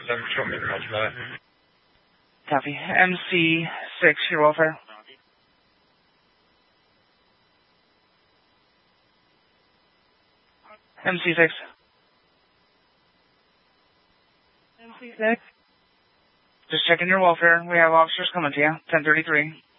Copy. MC6, your welfare. MC6. MC6. Just checking your welfare. We have officers coming to you. 1033.